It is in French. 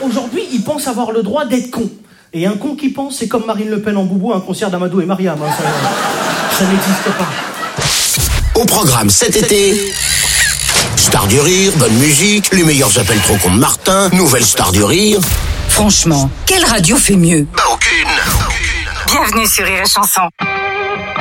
aujourd'hui, ils pensent avoir le droit d'être cons. Et un con qui pense, c'est comme Marine Le Pen en boubou à un concert d'Amadou et Mariam. Hein, ça n'existe pas. Au programme cet été, Star du Rire, bonne musique, les meilleurs appels trop cons de Martin, nouvelle Star du Rire. Franchement, quelle radio fait mieux? Aucune. Bienvenue sur Rire et Chanson.